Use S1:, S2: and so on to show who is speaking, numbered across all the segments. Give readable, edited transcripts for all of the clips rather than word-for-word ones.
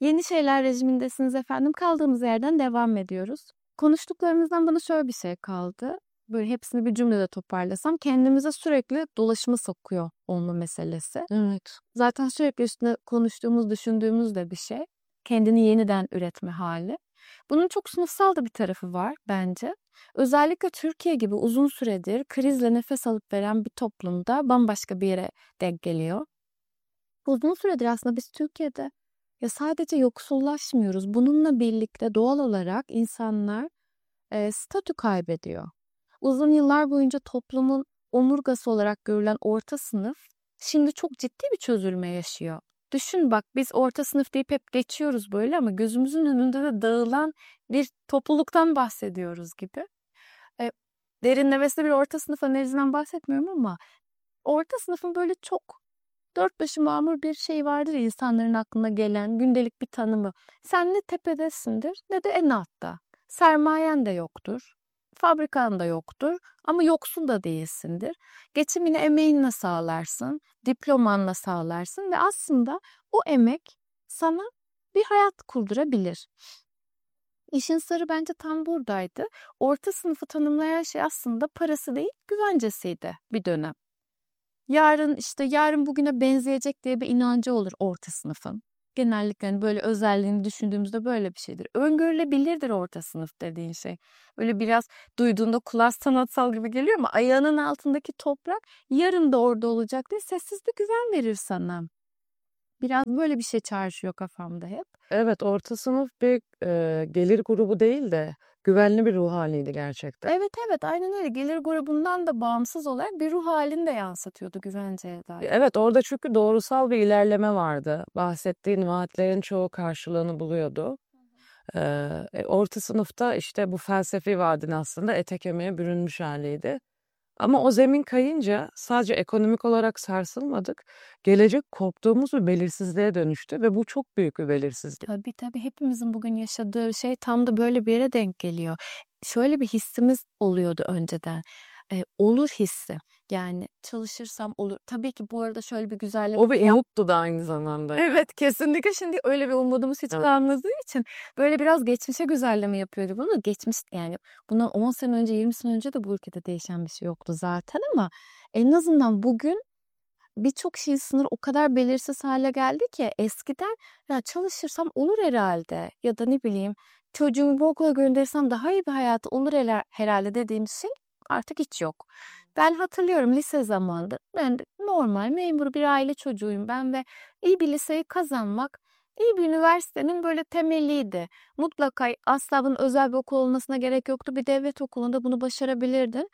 S1: Yeni şeyler rejimindesiniz efendim. Kaldığımız yerden devam ediyoruz. Konuştuklarımızdan bana şöyle bir şey kaldı. Böyle hepsini bir cümlede toparlasam kendimize sürekli dolaşımı sokuyor olma meselesi.
S2: Evet.
S1: Zaten sürekli üstüne konuştuğumuz, düşündüğümüz de bir şey. Kendini yeniden üretme hali. Bunun çok sınıfsal da bir tarafı var bence. Özellikle Türkiye gibi uzun süredir krizle nefes alıp veren bir toplumda bambaşka bir yere denk geliyor. Uzun süredir aslında biz Türkiye'de ya sadece yoksullaşmıyoruz. Bununla birlikte doğal olarak insanlar statü kaybediyor. Uzun yıllar boyunca toplumun omurgası olarak görülen orta sınıf şimdi çok ciddi bir çözülme yaşıyor. Düşün bak biz orta sınıf deyip hep geçiyoruz böyle ama gözümüzün önünde de dağılan bir topluluktan bahsediyoruz gibi. E, Derinlemesine bir orta sınıf analizinden bahsetmiyorum ama orta sınıfın böyle çok dört başı mamur bir şey vardır ya insanların aklına gelen gündelik bir tanımı. Sen ne tepedesindir ne de en altta. Sermayen de yoktur. Fabrikan da yoktur ama yoksul da değilsindir. Geçimini emeğinle sağlarsın, diplomanla sağlarsın ve aslında o emek sana bir hayat kurdurabilir. İşin sırrı bence tam buradaydı. Orta sınıfı tanımlayan şey aslında parası değil, güvencesiydi bir dönem. Yarın bugüne benzeyecek diye bir inancı olur orta sınıfın. Genellikle hani böyle özelliğini düşündüğümüzde böyle bir şeydir. Öngörülebilirdir orta sınıf dediğin şey. Böyle biraz duyduğunda kulağa sanatsal gibi geliyor ama ayağının altındaki toprak yarın da orada olacak diye sessiz bir güven verir sana. Biraz böyle bir şey çağrışıyor kafamda hep.
S2: Evet, orta sınıf bir gelir grubu değil de güvenli bir ruh haliydi gerçekten.
S1: Evet evet aynen öyle. Gelir grubundan da bağımsız olarak bir ruh halini de yansıtıyordu güvenceye dair.
S2: Evet, orada çünkü doğrusal bir ilerleme vardı. Bahsettiğin vaatlerin çoğu karşılığını buluyordu. Orta sınıfta işte bu felsefi vaadin aslında ete kemiğe bürünmüş haliydi. Ama o zemin kayınca sadece ekonomik olarak sarsılmadık. Gelecek korktuğumuz bir belirsizliğe dönüştü ve bu çok büyük bir belirsizlik.
S1: Tabii tabii hepimizin bugün yaşadığı şey tam da böyle bir yere denk geliyor. Şöyle bir hissimiz oluyordu önceden. Olur hissi. Yani çalışırsam olur. Tabii ki bu arada şöyle bir güzelleme
S2: O bir umuttu da aynı zamanda.
S1: Evet kesinlikle şimdi öyle bir umudumuz hiç
S2: Evet.
S1: kalmadığı için böyle biraz geçmişe güzelleme yapıyordu bunu. Geçmiş yani bundan 10 sene önce 20 sene önce de bu ülkede değişen bir şey yoktu zaten ama en azından bugün birçok şeyin sınırı o kadar belirsiz hale geldi ki eskiden ya çalışırsam olur herhalde ya da ne bileyim çocuğumu bu okula gönderirsem daha iyi bir hayatı olur herhalde dediğim şey artık hiç yok. Ben hatırlıyorum lise zamanında ben de normal memur bir aile çocuğuyum ben ve iyi bir liseyi kazanmak iyi bir üniversitenin böyle temeliydi. Mutlaka asla bunun özel bir okul olmasına gerek yoktu. Bir devlet okulunda bunu başarabilirdin.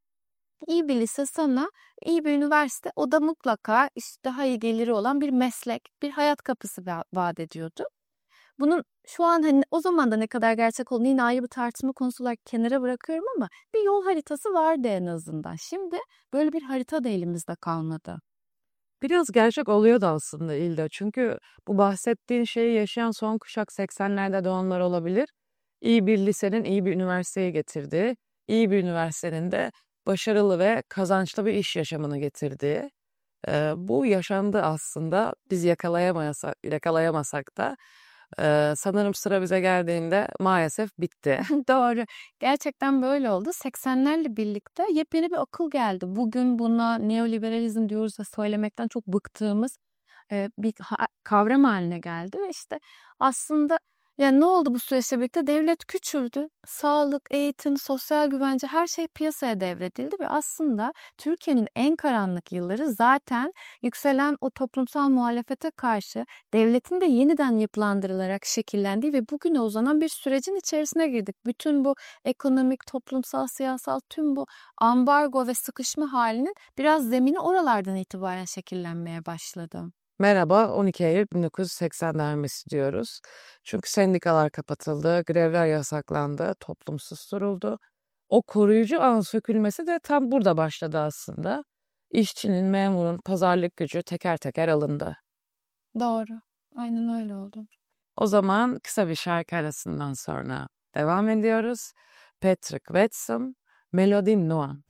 S1: İyi bir lise sana, iyi bir üniversite o da mutlaka işte daha iyi geliri olan bir meslek, bir hayat kapısı vaat ediyordu. Bunun şu an hani o zaman da ne kadar gerçek olduğunu yine ayrı bir tartışma konusu olarak kenara bırakıyorum ama bir yol haritası vardı en azından. Şimdi böyle bir harita da elimizde kalmadı.
S2: Biraz gerçek oluyordu aslında İlda. Çünkü bu bahsettiğin şeyi yaşayan son kuşak 80'lerde doğanlar olabilir. İyi bir lisenin iyi bir üniversiteye getirdiği, iyi bir üniversitenin de başarılı ve kazançlı bir iş yaşamını getirdiği. Bu yaşandı aslında. Biz yakalayamasak da sanırım sıra bize geldiğinde maalesef bitti.
S1: Doğru. Gerçekten böyle oldu. 80'lerle birlikte yepyeni bir akıl geldi. Bugün buna neoliberalizm diyoruz ve söylemekten çok bıktığımız bir kavram haline geldi ve işte aslında yani ne oldu bu süreçle birlikte? Devlet küçüldü. Sağlık, eğitim, sosyal güvence her şey piyasaya devredildi ve aslında Türkiye'nin en karanlık yılları zaten yükselen o toplumsal muhalefete karşı devletin de yeniden yapılandırılarak şekillendiği ve bugüne uzanan bir sürecin içerisine girdik. Bütün bu ekonomik, toplumsal, siyasal tüm bu ambargo ve sıkışma halinin biraz zemini oralardan itibaren şekillenmeye başladı.
S2: Merhaba, 12 Eylül 1980 darbesi diyoruz. Çünkü sendikalar kapatıldı, grevler yasaklandı, toplum susturuldu. O koruyucu ağın sökülmesi de tam burada başladı aslında. İşçinin, memurun pazarlık gücü teker teker alındı.
S1: Doğru. Aynen öyle oldu.
S2: O zaman kısa bir şarkı arasından sonra devam ediyoruz. Patrick Watson, Melody Noir.